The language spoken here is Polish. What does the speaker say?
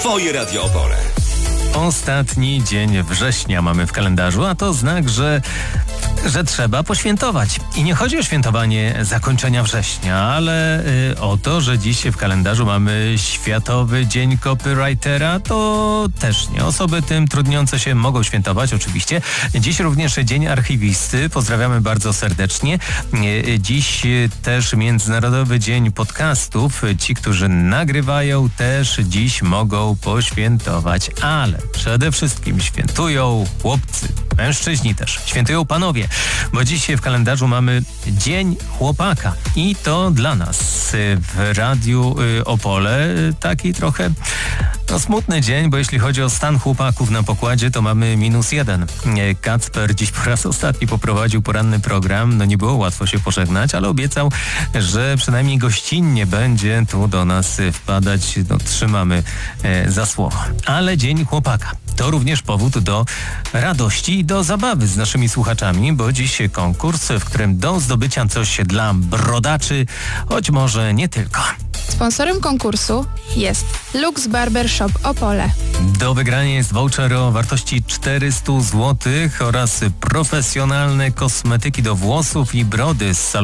Twoje Radio Opole. Ostatni dzień września mamy w kalendarzu, a to znak, że trzeba poświętować. I nie chodzi o świętowanie zakończenia września, ale o to, że dziś w kalendarzu mamy Światowy Dzień Copywritera, to też nie. Osoby tym trudniące się mogą świętować, oczywiście. Dziś również Dzień Archiwisty. Pozdrawiamy bardzo serdecznie. Dziś też Międzynarodowy Dzień Podcastów. Ci, którzy nagrywają, też dziś mogą poświętować. Ale przede wszystkim świętują chłopcy. Mężczyźni też. Świętują panowie, bo dziś w kalendarzu mamy Dzień Chłopaka. I to dla nas w Radiu Opole taki trochę smutny dzień, bo jeśli chodzi o stan chłopaków na pokładzie, to mamy -1. Kacper dziś po raz ostatni poprowadził poranny program. No nie było łatwo się pożegnać, ale obiecał, że przynajmniej gościnnie będzie tu do nas wpadać. No, trzymamy za słowo. Ale Dzień Chłopaka to również powód do radości i do zabawy z naszymi słuchaczami, bo dziś konkurs, w którym do zdobycia coś dla brodaczy, choć może nie tylko. Sponsorem konkursu jest Lux Barber Shop Opole. Do wygrania jest voucher o wartości 400 zł oraz profesjonalne kosmetyki do włosów i brody z salonu